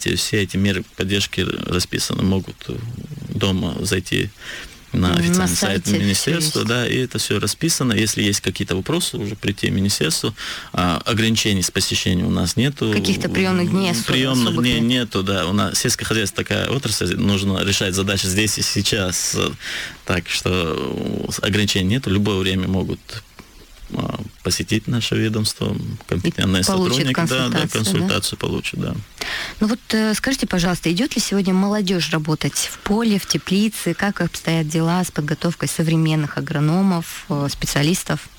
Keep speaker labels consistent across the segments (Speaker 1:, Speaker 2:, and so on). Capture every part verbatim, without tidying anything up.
Speaker 1: эти, все эти меры поддержки расписаны, могут дома зайти на официальный на сайт министерства, да, и это все расписано. Если есть какие-то вопросы, уже прийти в министерство. А, ограничений с посещением у нас нету.
Speaker 2: Каких-то приемных дней особо,
Speaker 1: Приемных дней
Speaker 2: нет.
Speaker 1: нету, да. У нас сельское хозяйство такая отрасль, нужно решать задачи здесь и сейчас. Так что ограничений нету, любое время могут посетить наше ведомство, компетентные сотрудники, да, да, консультацию да? получат, да.
Speaker 2: Ну вот скажите, пожалуйста, идет ли сегодня молодежь работать в поле, в теплице? Как обстоят дела с подготовкой современных агрономов, специалистов?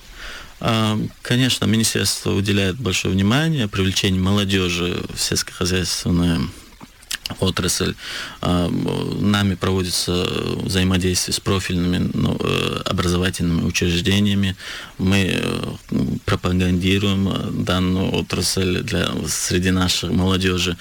Speaker 1: Конечно, министерство уделяет большое внимание привлечению молодежи в сельскохозяйственное отрасль. Нами проводится взаимодействие с профильными ну, образовательными учреждениями. Мы пропагандируем данную отрасль для, среди нашей молодежи.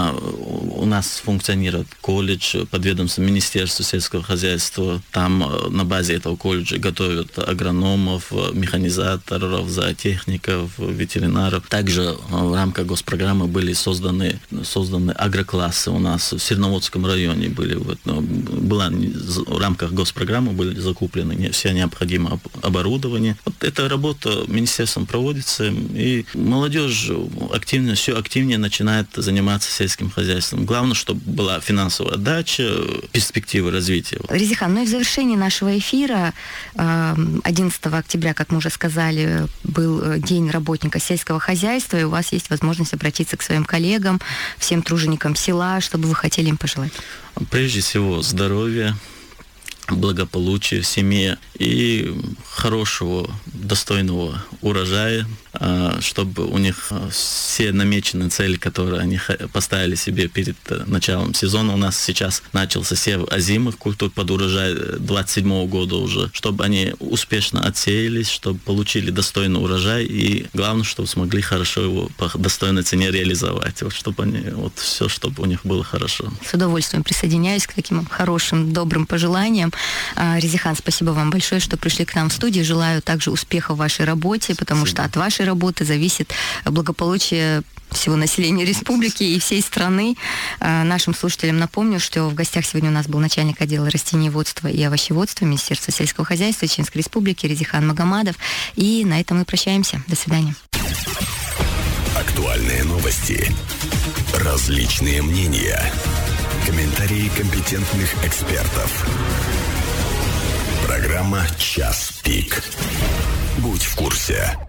Speaker 1: У нас функционирует колледж под ведомством Министерства сельского хозяйства. Там на базе этого колледжа готовят агрономов, механизаторов, зоотехников, ветеринаров. Также в рамках госпрограммы были созданы, созданы агроклассы. У нас в Серноводском районе были, вот, ну, была, в рамках госпрограммы были закуплены не, все необходимое оборудование. Вот эта работа министерством проводится, и молодежь активно, все активнее начинает заниматься сельским хозяйством. Главное, чтобы была финансовая отдача, перспективы развития.
Speaker 2: Резихан, ну и в завершении нашего эфира одиннадцатого октября, как мы уже сказали, был День работника сельского хозяйства, и у вас есть возможность обратиться к своим коллегам, всем труженикам села. Что бы вы хотели им пожелать?
Speaker 1: Прежде всего, здоровья, благополучия в семье и хорошего, достойного урожая, чтобы у них все намеченные цели, которые они поставили себе перед началом сезона. У нас сейчас начался сев озимых культур под урожай двадцать седьмого года уже, чтобы они успешно отсеялись, чтобы получили достойный урожай и главное, чтобы смогли хорошо его по достойной цене реализовать. Вот, чтобы они, вот все, чтобы у них было хорошо.
Speaker 2: С удовольствием присоединяюсь к таким хорошим, добрым пожеланиям. Резихан, спасибо вам большое, что пришли к нам в студию. Желаю также успеха в вашей работе, потому спасибо. Что от вашей работы зависит благополучие всего населения республики и всей страны. Нашим слушателям напомню, что в гостях сегодня у нас был начальник отдела растениеводства и овощеводства Министерства сельского хозяйства Чеченской Республики Резихан Магомадов. И на этом мы прощаемся. До свидания.
Speaker 3: Актуальные новости, различные мнения, комментарии компетентных экспертов. Программа «Час пик». Будь в курсе.